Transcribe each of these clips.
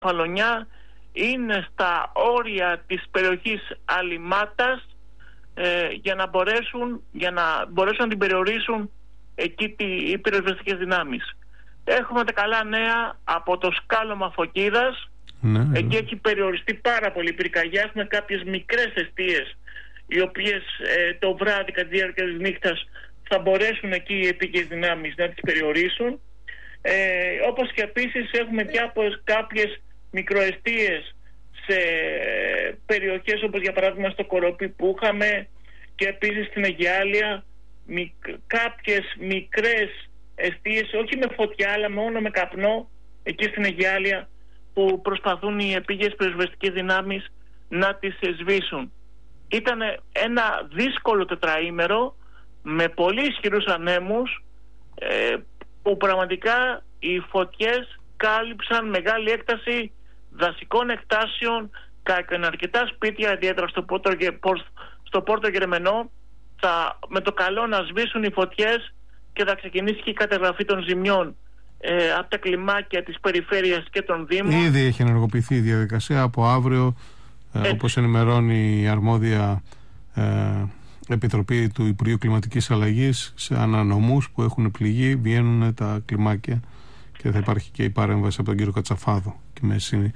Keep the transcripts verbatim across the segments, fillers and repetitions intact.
Κεφαλονιά είναι στα όρια της περιοχής Αλιμάτας, ε, για να μπορέσουν, για να μπορέσουν να την περιορίσουν εκεί τι, οι πυροσβεστικές δυνάμεις. Έχουμε τα καλά νέα από το σκάλωμα Φωκίδας. Ναι, εκεί έχει περιοριστεί πάρα πολύ η πυρκαγιά με κάποιες μικρές εστίες, οι οποίες ε, το βράδυ κατά τη διάρκεια της νύχτας θα μπορέσουν εκεί οι επίκες δυνάμεις να τις περιορίσουν. Ε, όπως και επίσης έχουμε και από κάποιες μικροεστίες σε περιοχές όπως για παράδειγμα στο Κοροπή που είχαμε, και επίσης στην Αιγιάλια μικ, κάποιες μικρές εστίες, όχι με φωτιά αλλά μόνο με καπνό, εκεί στην Αιγιάλια, που προσπαθούν οι επίγειες πυροσβεστικές δυνάμεις να τις σβήσουν. Ήταν ένα δύσκολο τετραήμερο με πολύ ισχυρούς ανέμους, ε, που πραγματικά οι φωτιές κάλυψαν μεγάλη έκταση δασικών εκτάσεων, κάκαν αρκετά σπίτια, ιδιαίτερα στο Πόρτο, στο Πόρτο Γερμενό. Θα, με το καλό να σβήσουν οι φωτιές και θα ξεκινήσει και η καταγραφή των ζημιών ε, από τα κλιμάκια της περιφέρειας και των δήμων. Ήδη έχει ενεργοποιηθεί η διαδικασία από αύριο, ε, όπως ενημερώνει η αρμόδια ε, Επιτροπή του Υπουργείου Κλιματικής Αλλαγής. Σε ανανομούς που έχουν πληγεί βγαίνουν τα κλιμάκια και θα υπάρχει και η παρέμβαση από τον κύριο Κατσαφάδο και με, συ...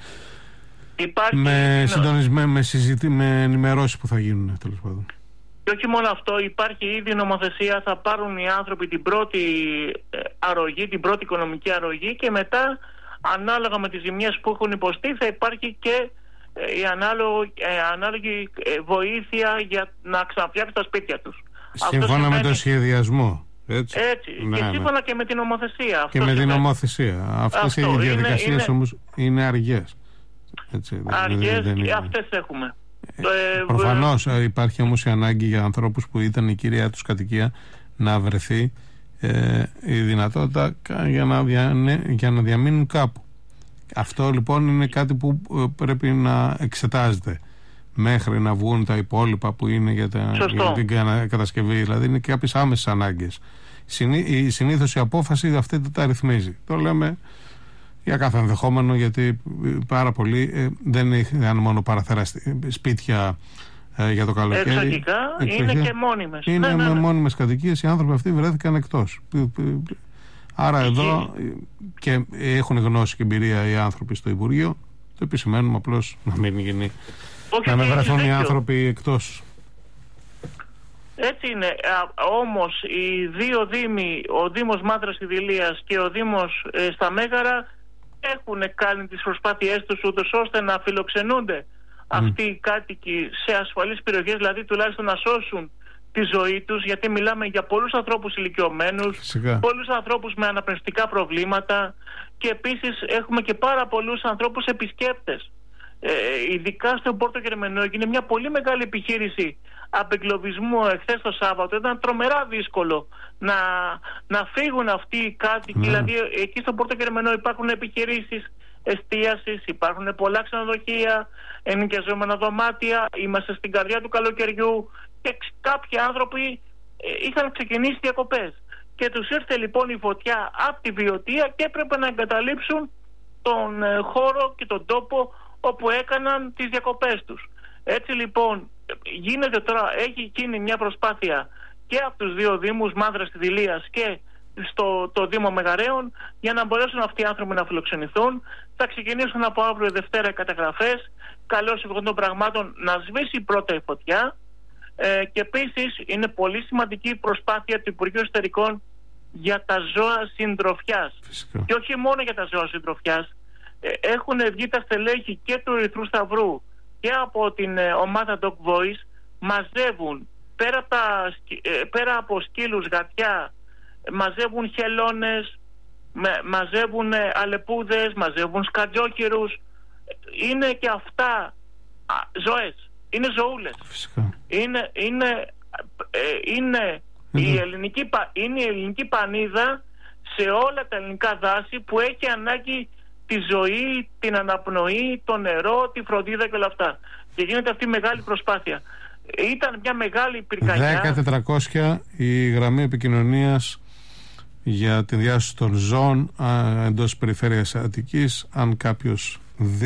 με συντονισμένες, με, συζητή... με ενημερώσεις που θα γίνουν, τέλος πάντων. Και όχι μόνο αυτό, υπάρχει ήδη νομοθεσία, θα πάρουν οι άνθρωποι την πρώτη αρρωγή, την πρώτη οικονομική αρρωγή, και μετά ανάλογα με τις ζημιές που έχουν υποστεί θα υπάρχει και η ανάλογη, ανάλογη βοήθεια για να ξαναφτιάξουν τα σπίτια τους. Σύμφωνα σημαίνει... με το σχεδιασμό. Έτσι, έτσι ναι, και σύμφωνα ναι. και με την νομοθεσία. Αυτό και με σημαίνει. την νομοθεσία. Αυτές αυτό, οι διαδικασίες είναι, όμως είναι αργές. Έτσι, αργές δεν, δεν και αυτές έχουμε. Ε, Προφανώς ε, υπάρχει όμως η ανάγκη για ανθρώπους που ήταν η κυρία τους κατοικία να βρεθεί ε, η δυνατότητα για να, δια, ναι, για να διαμείνουν κάπου. Αυτό λοιπόν είναι κάτι που πρέπει να εξετάζεται μέχρι να βγουν τα υπόλοιπα που είναι για, τα, για την κατασκευή. Δηλαδή είναι και κάποιες άμεσες ανάγκες. Συνή, η, συνήθως η απόφαση αυτή δεν τα ρυθμίζει. Το λέμε για κάθε ενδεχόμενο, γιατί πάρα πολλοί ε, δεν είχαν μόνο παραθέρα σπίτια ε, για το καλοκαίρι. Εξωτικά είναι και μόνιμες. Είναι ναι, με ναι, ναι. μόνιμες κατοικίες. Οι άνθρωποι αυτοί βρέθηκαν εκτός. Άρα και εδώ και έχουν γνώση και εμπειρία οι άνθρωποι στο Υπουργείο. Το επισημαίνουμε απλώς να μην γίνει. Όχι, να μην βρεθούν οι άνθρωποι εκτός. Έτσι είναι. Όμως οι δύο δήμοι, ο Δήμος Μάνδρας Ιδηλίας και ο Δήμος ε, στα Μέγαρα, έχουν κάνει τις προσπάθειές τους ούτως ώστε να φιλοξενούνται mm. αυτοί οι κάτοικοι σε ασφαλείς περιοχές, δηλαδή τουλάχιστον να σώσουν τη ζωή τους, γιατί μιλάμε για πολλούς ανθρώπους ηλικιωμένους, Φυσικά. πολλούς ανθρώπους με αναπνευστικά προβλήματα, και επίσης έχουμε και πάρα πολλούς ανθρώπους επισκέπτες. Ε, ειδικά στο Πόρτο Γερμενό έγινε μια πολύ μεγάλη επιχείρηση απεγκλωβισμού εχθές το Σάββατο. Ήταν τρομερά δύσκολο να, να φύγουν αυτοί οι κάτοικοι. Ναι. Δηλαδή εκεί στο Πόρτο Γερμενό υπάρχουν επιχειρήσεις εστίασης, υπάρχουν πολλά ξενοδοχεία, ενοικιαζόμενα δωμάτια, είμαστε στην καρδιά του καλοκαιριού και κάποιοι άνθρωποι ε, είχαν ξεκινήσει διακοπές. Και τους ήρθε λοιπόν η φωτιά από τη Βιωτία και έπρεπε να εγκαταλείψουν τον ε, χώρο και τον τόπο όπου έκαναν τις διακοπές τους. Έτσι λοιπόν γίνεται τώρα, έχει γίνει μια προσπάθεια και από τους δύο Δήμους, Μάνδρας Ιδηλίας και στο το Δήμο Μεγαρέων, για να μπορέσουν αυτοί οι άνθρωποι να φιλοξενηθούν. Θα ξεκινήσουν από αύριο Δευτέρα οι καταγραφές. Καλώς ηγών των πραγμάτων να σβήσει πρώτα η φωτιά. Ε, και επίσης είναι πολύ σημαντική η προσπάθεια του Υπουργείου Εσωτερικών για τα ζώα συντροφιάς. Φυσικά. Και όχι μόνο για τα ζώα συντροφιάς. Ε, έχουν βγει τα στελέχη και του Ερυθρού Σταυρού και από την ε, ομάδα Dog Voice, μαζεύουν πέρα από, τα, ε, πέρα από σκύλους, γατιά, μαζεύουν χελώνες, με, μαζεύουν ε, αλεπούδες, μαζεύουν σκατζόκυρους. Είναι και αυτά α, ζωές, είναι ζωούλες. Φυσικά. Είναι, είναι, ε, είναι, η ελληνική, είναι η ελληνική πανίδα σε όλα τα ελληνικά δάση που έχει ανάγκη τη ζωή, την αναπνοή, το νερό, τη φροντίδα και όλα αυτά. Και γίνεται αυτή η μεγάλη προσπάθεια. Ήταν μια μεγάλη πυρκαγιά. δέκα τετρακόσια η γραμμή επικοινωνίας για τη διάσωση των ζώων εντός περιφέρειας Αττικής. Αν κάποιος